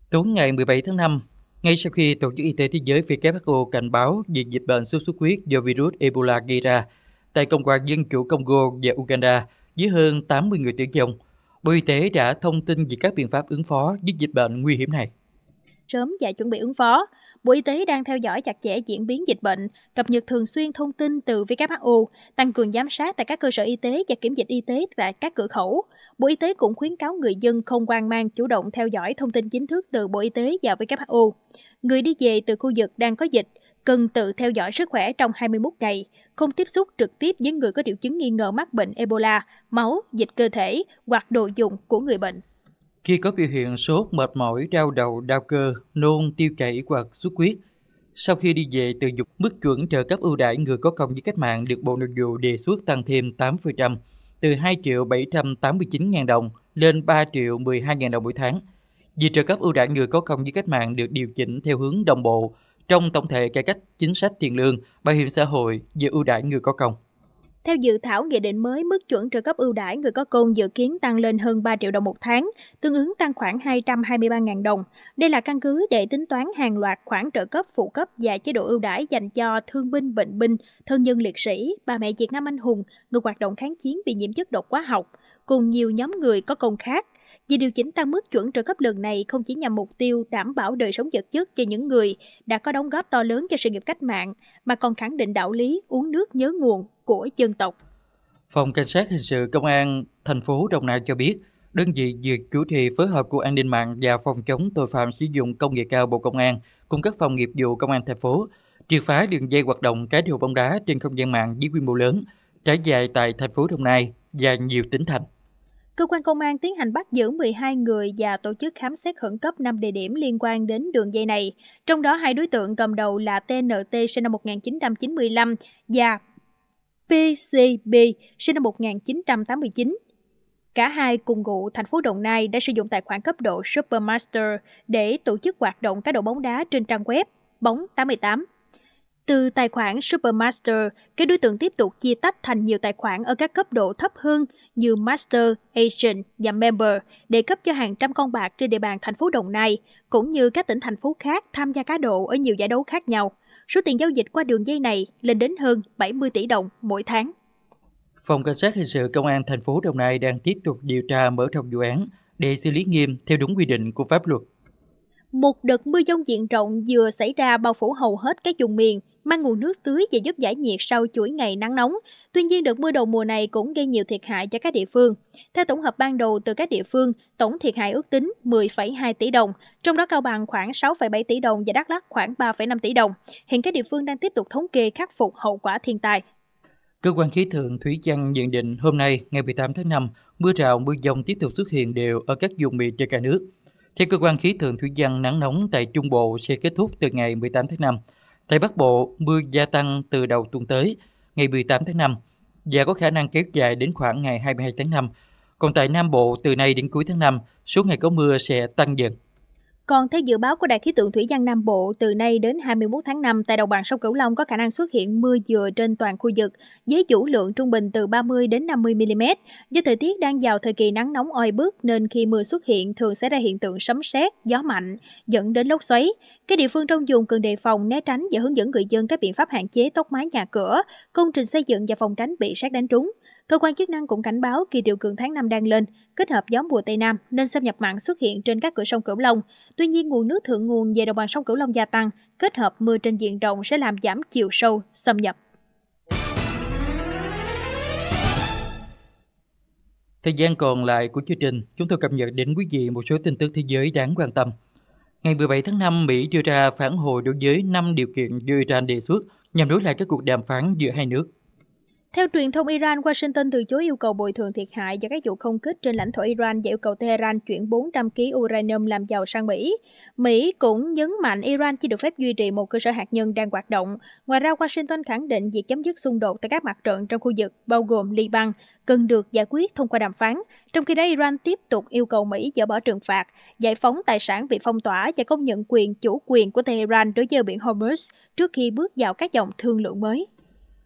Tối ngày 17 tháng 5, ngay sau khi Tổ chức Y tế Thế giới WHO cảnh báo về dịch bệnh sốt xuất huyết do virus Ebola gây ra tại Cộng hòa Dân chủ Congo và Uganda với hơn 80 người tử vong, Bộ Y tế đã thông tin về các biện pháp ứng phó với dịch bệnh nguy hiểm này. Sớm và chuẩn bị ứng phó. Bộ Y tế đang theo dõi chặt chẽ diễn biến dịch bệnh, cập nhật thường xuyên thông tin từ WHO, tăng cường giám sát tại các cơ sở y tế và kiểm dịch y tế tại các cửa khẩu. Bộ Y tế cũng khuyến cáo người dân không hoang mang, chủ động theo dõi thông tin chính thức từ Bộ Y tế và WHO. Người đi về từ khu vực đang có dịch cần tự theo dõi sức khỏe trong 21 ngày, không tiếp xúc trực tiếp với người có triệu chứng nghi ngờ mắc bệnh Ebola, máu, dịch cơ thể hoặc đồ dùng của người bệnh. Khi có biểu hiện sốt, mệt mỏi, đau đầu, đau cơ, nôn, tiêu chảy hoặc xuất huyết, sau khi đi về từ dục, mức chuẩn trợ cấp ưu đãi người có công với cách mạng được Bộ Nội vụ đề xuất tăng thêm 8%, từ 2.789.000 đồng lên 3.012.000 đồng mỗi tháng. Việc trợ cấp ưu đãi người có công với cách mạng được điều chỉnh theo hướng đồng bộ trong tổng thể cải cách chính sách tiền lương, bảo hiểm xã hội về ưu đãi người có công. Theo dự thảo nghị định mới, mức chuẩn trợ cấp ưu đãi người có công dự kiến tăng lên hơn 3 triệu đồng một tháng, tương ứng tăng khoảng 223.000 đồng. Đây là căn cứ để tính toán hàng loạt khoản trợ cấp, phụ cấp và chế độ ưu đãi dành cho thương binh, bệnh binh, thân nhân liệt sĩ, bà mẹ Việt Nam anh hùng, người hoạt động kháng chiến bị nhiễm chất độc hóa học, cùng nhiều nhóm người có công khác. Việc điều chỉnh tăng mức chuẩn trợ cấp lần này không chỉ nhằm mục tiêu đảm bảo đời sống vật chất cho những người đã có đóng góp to lớn cho sự nghiệp cách mạng, mà còn khẳng định đạo lý uống nước nhớ nguồn của dân tộc. Phòng Cảnh sát Hình sự Công an thành phố Đồng Nai cho biết, đơn vị vừa chủ trì phối hợp của An ninh mạng và Phòng chống tội phạm sử dụng công nghệ cao Bộ Công an cùng các phòng nghiệp vụ Công an thành phố triệt phá đường dây hoạt động cá độ bóng đá trên không gian mạng với quy mô lớn, trải dài tại thành phố Đồng Nai và nhiều tỉnh thành. Cơ quan công an tiến hành bắt giữ 12 người và tổ chức khám xét khẩn cấp 5 địa điểm liên quan đến đường dây này. Trong đó, hai đối tượng cầm đầu là TNT sinh năm 1995 và PCB sinh năm 1989. Cả hai cùng ngụ thành phố Đồng Nai đã sử dụng tài khoản cấp độ Supermaster để tổ chức hoạt động cá độ bóng đá trên trang web Bóng88. Từ tài khoản Supermaster, các đối tượng tiếp tục chia tách thành nhiều tài khoản ở các cấp độ thấp hơn như Master, Agent và Member để cấp cho hàng trăm con bạc trên địa bàn thành phố Đồng Nai, cũng như các tỉnh thành phố khác tham gia cá độ ở nhiều giải đấu khác nhau. Số tiền giao dịch qua đường dây này lên đến hơn 70 tỷ đồng mỗi tháng. Phòng Cảnh sát Hình sự Công an thành phố Đồng Nai đang tiếp tục điều tra mở rộng vụ án để xử lý nghiêm theo đúng quy định của pháp luật. Một đợt mưa dông diện rộng vừa xảy ra bao phủ hầu hết các vùng miền, mang nguồn nước tưới và giúp giải nhiệt sau chuỗi ngày nắng nóng. Tuy nhiên, đợt mưa đầu mùa này cũng gây nhiều thiệt hại cho các địa phương. Theo tổng hợp ban đầu từ các địa phương, tổng thiệt hại ước tính 10,2 tỷ đồng, trong đó Cao Bằng khoảng 6,7 tỷ đồng và Đắk Lắk khoảng 3,5 tỷ đồng. Hiện các địa phương đang tiếp tục thống kê khắc phục hậu quả thiên tai. Cơ quan khí tượng thủy văn nhận định hôm nay, ngày 18 tháng 5, mưa rào mưa dông tiếp tục xuất hiện đều ở các vùng miền trên cả nước. Theo cơ quan khí tượng thủy văn, nắng nóng tại Trung Bộ sẽ kết thúc từ ngày 18 tháng 5. Tại Bắc Bộ, mưa gia tăng từ đầu tuần tới, ngày 18 tháng 5, và có khả năng kéo dài đến khoảng ngày 22 tháng 5. Còn tại Nam Bộ, từ nay đến cuối tháng 5, số ngày có mưa sẽ tăng dần. Còn theo dự báo của Đài khí tượng thủy văn Nam Bộ, từ nay đến 21 tháng 5, tại đồng bằng sông Cửu Long có khả năng xuất hiện mưa dừa trên toàn khu vực, với vũ lượng trung bình từ 30 đến 50 mm. Do thời tiết đang vào thời kỳ nắng nóng oi bức nên khi mưa xuất hiện thường xảy ra hiện tượng sấm sét, gió mạnh, dẫn đến lốc xoáy. Các địa phương trong vùng cần đề phòng, né tránh và hướng dẫn người dân các biện pháp hạn chế tốc mái nhà cửa, công trình xây dựng và phòng tránh bị sét đánh trúng. Cơ quan chức năng cũng cảnh báo kỳ triều cường tháng 5 đang lên, kết hợp gió mùa Tây Nam nên xâm nhập mặn xuất hiện trên các cửa sông Cửu Long. Tuy nhiên, nguồn nước thượng nguồn về đồng bằng sông Cửu Long gia tăng, kết hợp mưa trên diện rộng sẽ làm giảm chiều sâu, xâm nhập. Thời gian còn lại của chương trình, chúng tôi cập nhật đến quý vị một số tin tức thế giới đáng quan tâm. Ngày 17 tháng 5, Mỹ đưa ra phản hồi đối với 5 điều kiện do Iran đề xuất nhằm nối lại các cuộc đàm phán giữa hai nước. Theo truyền thông Iran, Washington từ chối yêu cầu bồi thường thiệt hại do các vụ không kích trên lãnh thổ Iran và yêu cầu Tehran chuyển 400 kg uranium làm giàu sang Mỹ. Mỹ cũng nhấn mạnh Iran chỉ được phép duy trì một cơ sở hạt nhân đang hoạt động. Ngoài ra, Washington khẳng định việc chấm dứt xung đột tại các mặt trận trong khu vực, bao gồm Liban, cần được giải quyết thông qua đàm phán. Trong khi đó, Iran tiếp tục yêu cầu Mỹ dỡ bỏ trừng phạt, giải phóng tài sản bị phong tỏa và công nhận chủ quyền của Tehran đối với biển Hormuz trước khi bước vào các dòng thương lượng mới.